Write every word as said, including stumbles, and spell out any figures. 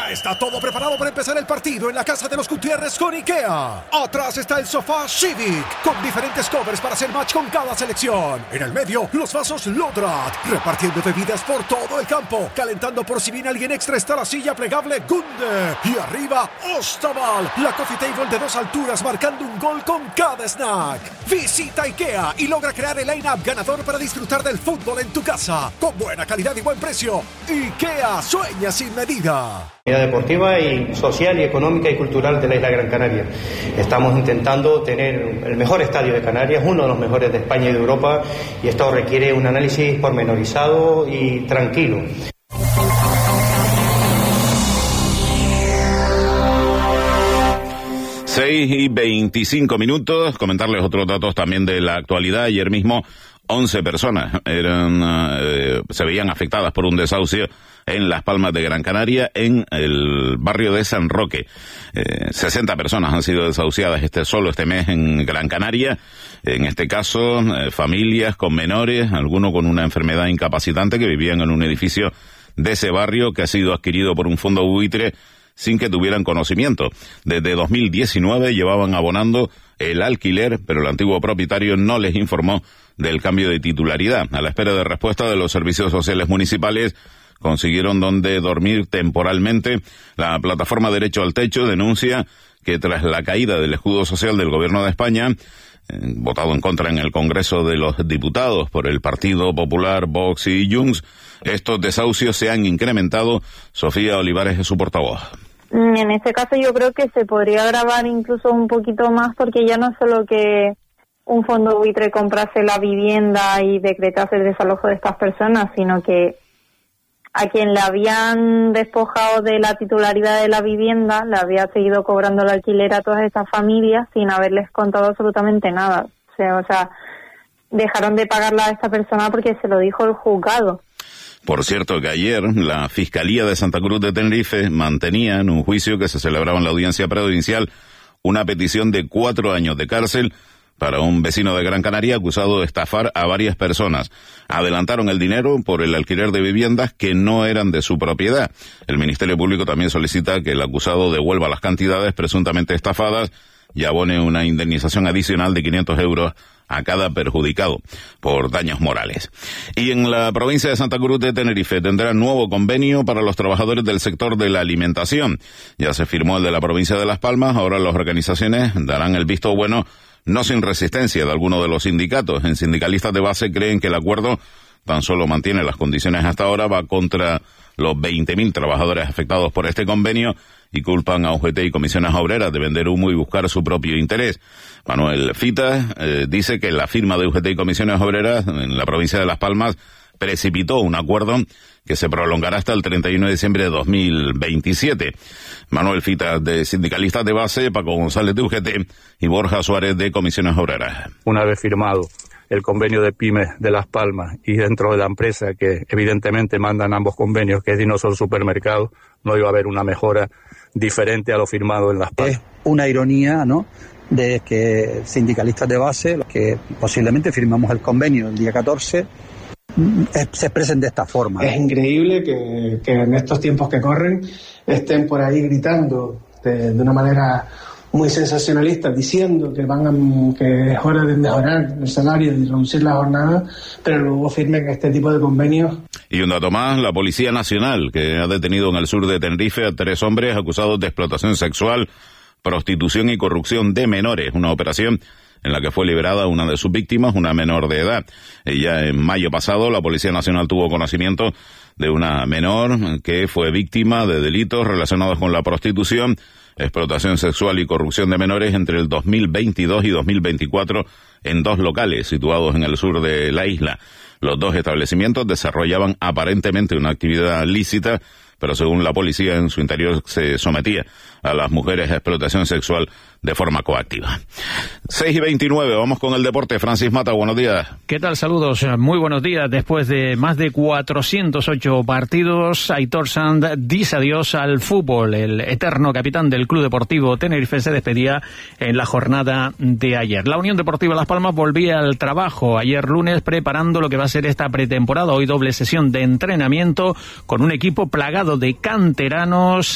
Ya está todo preparado para empezar el partido en la casa de los Gutiérrez con IKEA. Atrás está el sofá Civic, con diferentes covers para hacer match con cada selección. En el medio, los vasos Lodrat, repartiendo bebidas por todo el campo. Calentando por si viene alguien extra está la silla plegable Gunde. Y arriba, Ostaval, la coffee table de dos alturas marcando un gol con cada snack. Visita IKEA y logra crear el line-up ganador para disfrutar del fútbol en tu casa. Con buena calidad y buen precio. IKEA, sueña sin medida. Deportiva y social y económica y cultural de la isla Gran Canaria. Estamos intentando tener el mejor estadio de Canarias, uno de los mejores de España y de Europa, y esto requiere un análisis pormenorizado y tranquilo. seis y veinticinco minutos, comentarles otros datos también de la actualidad. Ayer mismo once personas eran eh, se veían afectadas por un desahucio en Las Palmas de Gran Canaria, en el barrio de San Roque. Eh, sesenta personas han sido desahuciadas este solo este mes en Gran Canaria. En este caso, eh, familias con menores, algunos con una enfermedad incapacitante que vivían en un edificio de ese barrio que ha sido adquirido por un fondo buitre sin que tuvieran conocimiento. Desde dos mil diecinueve llevaban abonando el alquiler, pero el antiguo propietario no les informó del cambio de titularidad. A la espera de respuesta de los servicios sociales municipales, consiguieron donde dormir temporalmente. La plataforma Derecho al Techo denuncia que tras la caída del escudo social del Gobierno de España, eh, votado en contra en el Congreso de los Diputados por el Partido Popular, Vox y Junts, estos desahucios se han incrementado. Sofía Olivares es su portavoz. En este caso yo creo que se podría agravar incluso un poquito más, porque ya no es solo que un fondo buitre comprase la vivienda y decretase el desalojo de estas personas, sino que a quien le habían despojado de la titularidad de la vivienda le había seguido cobrando el alquiler a todas esas familias sin haberles contado absolutamente nada. O sea, o sea, dejaron de pagarla a esta persona porque se lo dijo el juzgado. Por cierto que ayer la Fiscalía de Santa Cruz de Tenerife mantenía en un juicio que se celebraba en la audiencia provincial una petición de cuatro años de cárcel para un vecino de Gran Canaria acusado de estafar a varias personas. Adelantaron el dinero por el alquiler de viviendas que no eran de su propiedad. El Ministerio Público también solicita que el acusado devuelva las cantidades presuntamente estafadas y abone una indemnización adicional de quinientos euros a cada perjudicado por daños morales. Y en la provincia de Santa Cruz de Tenerife tendrá nuevo convenio para los trabajadores del sector de la alimentación. Ya se firmó el de la provincia de Las Palmas, ahora las organizaciones darán el visto bueno, no sin resistencia de algunos de los sindicatos. En Sindicalistas de Base creen que el acuerdo tan solo mantiene las condiciones hasta ahora, va contra los veinte mil trabajadores afectados por este convenio y culpan a U G T y comisiones obreras de vender humo y buscar su propio interés. Manuel Fita eh, dice que la firma de U G T y comisiones obreras en la provincia de Las Palmas precipitó un acuerdo que se prolongará hasta el treinta y uno de diciembre de dos mil veintisiete. Manuel Fita, de Sindicalistas de Base, Paco González de U G T y Borja Suárez de Comisiones Obreras. Una vez firmado el convenio de pymes de Las Palmas y dentro de la empresa, que evidentemente mandan ambos convenios, que es Dinosol Supermercados, no iba a haber una mejora diferente a lo firmado en Las Palmas. Es una ironía, ¿no?, de que Sindicalistas de Base, que posiblemente firmamos el convenio el día catorce, se expresen de esta forma. Es increíble que, que en estos tiempos que corren estén por ahí gritando de, de una manera muy sensacionalista, diciendo que van a, que es hora de mejorar el salario y reducir la jornada, pero luego firmen este tipo de convenios. Y un dato más, la Policía Nacional, que ha detenido en el sur de Tenerife a tres hombres acusados de explotación sexual, prostitución y corrupción de menores, una operación en la que fue liberada una de sus víctimas, una menor de edad. Ya en mayo pasado, la Policía Nacional tuvo conocimiento de una menor que fue víctima de delitos relacionados con la prostitución, explotación sexual y corrupción de menores entre el dos mil veintidós y dos mil veinticuatro en dos locales situados en el sur de la isla. Los dos establecimientos desarrollaban aparentemente una actividad lícita, pero según la policía en su interior se sometía a las mujeres a explotación sexual de forma coactiva. seis y veintinueve, vamos con el deporte. Francis Mata, buenos días. ¿Qué tal? Saludos, muy buenos días. Después de más de cuatrocientos ocho partidos, Aitor Sand dice adiós al fútbol. El eterno capitán del Club Deportivo Tenerife se despedía en la jornada de ayer. La Unión Deportiva Las Palmas volvía al trabajo ayer lunes preparando lo que va a ser esta pretemporada. Hoy doble sesión de entrenamiento con un equipo plagado de canteranos